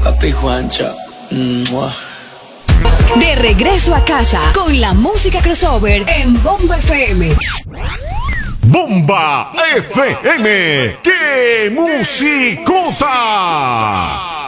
Papi Juancho. Mua. De regreso a casa con la música crossover en Bomba FM. Bomba FM. ¡Qué musicota!